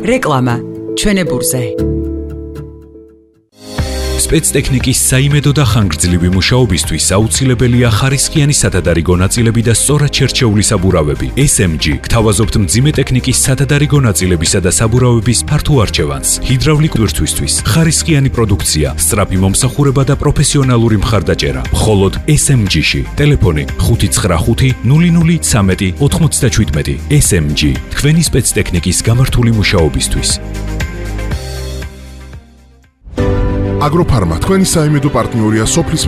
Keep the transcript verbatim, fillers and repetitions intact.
რეკლამა ჩვენებურზე. სპეცტექნიკის საიმედო და ხანგრძლივი მუშაობისთვის აუცილებელია ხარისხიანი სათადარიგო ნაწილები და სწორად შერჩეული საბურავები. ეს ემ ჯი გთავაზობთ მძიმე ტექნიკის სათადარიგო ნაწილებისა და საბურავების ფართო არჩევანს. ჰიდრავლიკ ვირთვისთვის ხარისხიანი პროდუქცია, სწრაფი მომსახურება და პროფესიონალური მხარდაჭერა. მხოლოდ ეს ემ ჯი-ში. ტელეფონი ხუთი ცხრა ხუთი ნული ნული ცამეტი ოთხმოცდაჩვიდმეტი. ეს ემ ჯი თქვენი სპეცტექნიკის გამართული მუშაობისთვის. აგროფარმა თქვენი საიმედო პარტნიორია სოფლის